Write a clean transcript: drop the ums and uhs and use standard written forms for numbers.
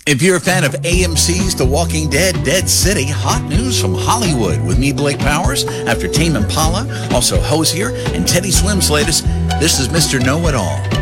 If you're a fan of AMC's The Walking Dead, Dead City, hot news from Hollywood with me, Blake Powers, after Tame Impala, also Hosier, and Teddy Swims' latest, this is Mr. Know-It-All.